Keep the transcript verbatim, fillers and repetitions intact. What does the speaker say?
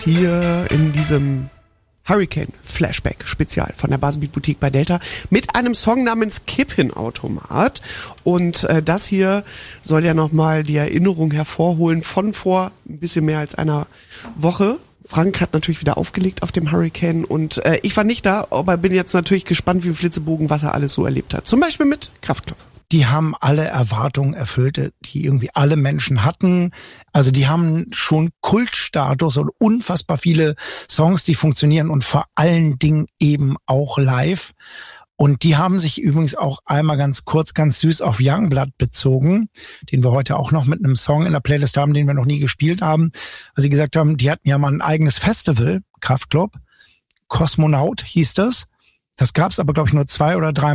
Hier in diesem Hurricane Flashback Spezial von der Baselbeat Boutique bei Delta mit einem Song namens Kippin-Automat. Und äh, das hier soll ja nochmal die Erinnerung hervorholen von vor ein bisschen mehr als einer Woche. Frank hat natürlich wieder aufgelegt auf dem Hurricane und äh, ich war nicht da, aber bin jetzt natürlich gespannt wie ein Flitzebogen, was er alles so erlebt hat. Zum Beispiel mit Kraftklopf. Die haben alle Erwartungen erfüllt, die irgendwie alle Menschen hatten. Also die haben schon Kultstatus und unfassbar viele Songs, die funktionieren und vor allen Dingen eben auch live. Und die haben sich übrigens auch einmal ganz kurz, ganz süß auf Youngblood bezogen, den wir heute auch noch mit einem Song in der Playlist haben, den wir noch nie gespielt haben. Weil sie gesagt haben, die hatten ja mal ein eigenes Festival, Kraftklub, Kosmonaut hieß das. Das gab es aber, glaube ich, nur zwei oder drei